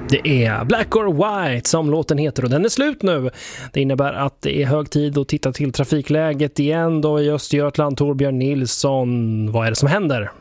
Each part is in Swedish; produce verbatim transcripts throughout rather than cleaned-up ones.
Det är Black or White som låten heter och den är slut nu. Det innebär att det är hög tid att titta till trafikläget igen då i Östergötland. Torbjörn Nilsson, vad är det som händer?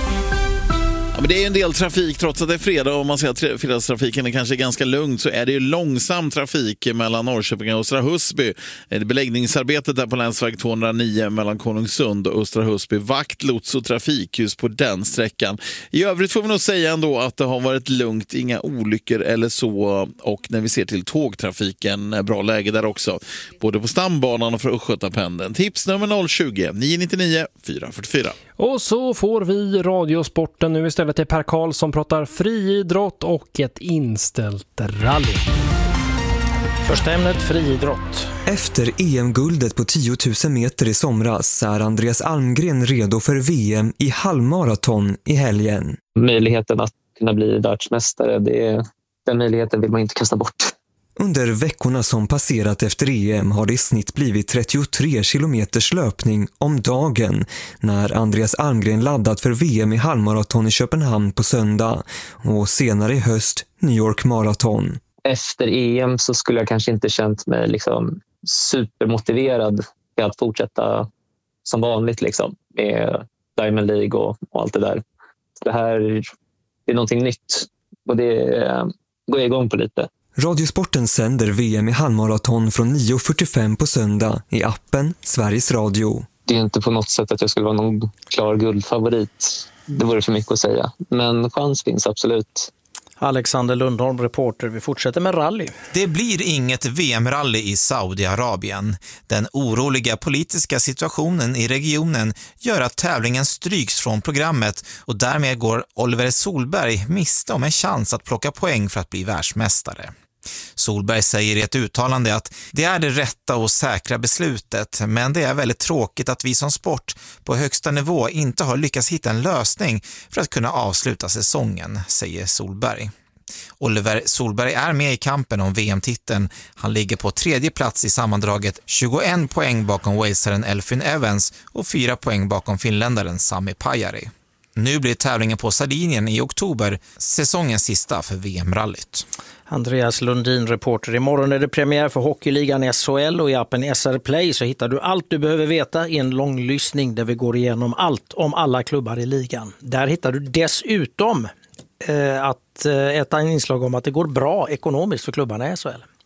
Ja, men det är en del trafik trots att det är fredag och man ser att fredagstrafiken är kanske ganska lugnt, så är det ju långsam trafik mellan Norrköping och Östra Husby. Beläggningsarbetet där på länsväg tvåhundranio mellan Konungsund och Östra Husby. Vakt, lots och trafikljus på den sträckan. I övrigt får vi nog säga ändå att det har varit lugnt, inga olyckor eller så, och när vi ser till tågtrafiken, bra läge där också. Både på stambanan och för Östgötapendeln. Tips nummer noll tjugo, nio nio nio, fyra fyra fyra. Och så får vi radiosporten nu istället till Per Karl som pratar friidrott och ett inställt rally. Första ämnet friidrott. Efter E M-guldet på tio tusen meter i somras är Andreas Almgren redo för V M i halvmaraton i helgen. Möjligheten att kunna bli världsmästare, det är, den möjligheten vill man inte kasta bort. Under veckorna som passerat efter E M har det i snitt blivit trettiotre kilometers löpning om dagen när Andreas Almgren laddat för V M i halvmaraton i Köpenhamn på söndag och senare i höst New York maraton. Efter E M så skulle jag kanske inte känt mig liksom supermotiverad till att fortsätta som vanligt liksom, med Diamond League och, och allt det där. Det här är någonting nytt och det går jag igång på lite. Radiosporten sänder V M i halvmaraton från nio fyrtiofem på söndag i appen Sveriges Radio. Det är inte på något sätt att jag skulle vara någon klar guldfavorit. Det vore för mycket att säga. Men chans finns absolut. Alexander Lundholm, reporter. Vi fortsätter med rally. Det blir inget V M-rally i Saudiarabien. Den oroliga politiska situationen i regionen gör att tävlingen stryks från programmet och därmed går Oliver Solberg miste om en chans att plocka poäng för att bli världsmästare. Solberg säger i ett uttalande att det är det rätta och säkra beslutet, men det är väldigt tråkigt att vi som sport på högsta nivå inte har lyckats hitta en lösning för att kunna avsluta säsongen, säger Solberg. Oliver Solberg är med i kampen om V M-titeln. Han ligger på tredje plats i sammandraget, tjugoen poäng bakom walesaren Elfyn Evans och fyra poäng bakom finländaren Sami Pajari. Nu blir tävlingen på Sardinien i oktober, säsongens sista för V M-rallyt. Andreas Lundin, reporter. Imorgon är det premiär för Hockeyligan S H L och i appen S R Play så hittar du allt du behöver veta i en lång lyssning där vi går igenom allt om alla klubbar i ligan. Där hittar du dessutom eh, att, eh, ett inslag om att det går bra ekonomiskt för klubbarna i S H L.